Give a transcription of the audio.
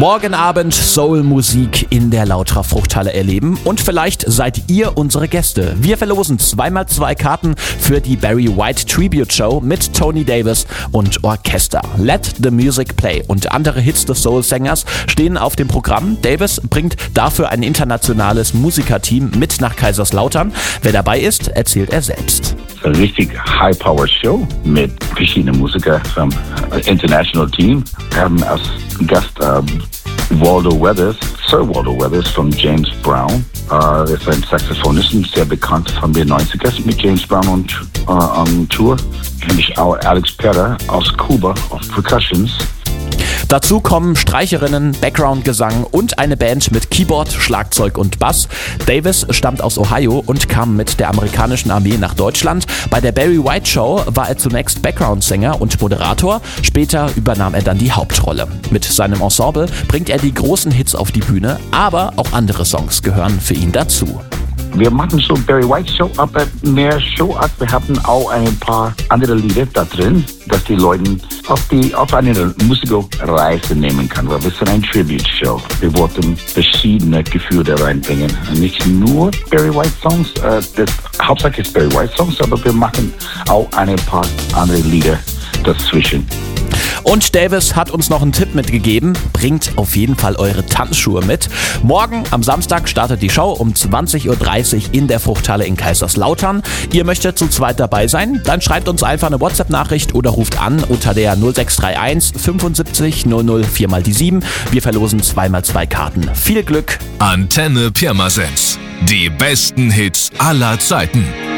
Morgen Abend Soul-Musik in der Lautra Fruchthalle erleben und vielleicht seid ihr unsere Gäste. Wir verlosen 2x2 Karten für die Barry White Tribute Show mit Tony Davis und Orchester. Let the Music Play und andere Hits des Soul-Sängers stehen auf dem Programm. Davis bringt dafür ein internationales Musikerteam mit nach Kaiserslautern. Wer dabei ist, erzählt er selbst. Eine richtig High-Power-Show mit verschiedenen Musikern vom International Team. Wir haben als Gast Waldo Weathers, Sir Waldo Weathers von James Brown. Er ist ein Saxophonist, sehr bekannt von den 90ern mit James Brown on Tour. Kenne ich auch Alex Perra aus Kuba auf Percussions. Dazu kommen Streicherinnen, Background-Gesang und eine Band mit Keyboard, Schlagzeug und Bass. Davis stammt aus Ohio und kam mit der amerikanischen Armee nach Deutschland. Bei der Barry White Show war er zunächst Background-Sänger und Moderator. Später übernahm er dann die Hauptrolle. Mit seinem Ensemble bringt er die großen Hits auf die Bühne, aber auch andere Songs gehören für ihn dazu. Wir machen so Barry White Show, aber mehr Showart. Wir haben auch ein paar andere Lieder da drin, dass die Leute auf eine Musikreise nehmen kann. Weil wir sind ein Tribute-Show. Wir wollten verschiedene Gefühle reinbringen. Nicht nur Barry White Songs, hauptsächlich Barry White Songs, aber wir machen auch ein paar andere Lieder dazwischen. Und Davis hat uns noch einen Tipp mitgegeben. Bringt auf jeden Fall eure Tanzschuhe mit. Morgen am Samstag startet die Show um 20.30 Uhr in der Fruchthalle in Kaiserslautern. Ihr möchtet zu zweit dabei sein? Dann schreibt uns einfach eine WhatsApp-Nachricht oder ruft an unter der 0631 75 00 4x7. Wir verlosen 2x2 Karten. Viel Glück! Antenne Pirmasens. Die besten Hits aller Zeiten.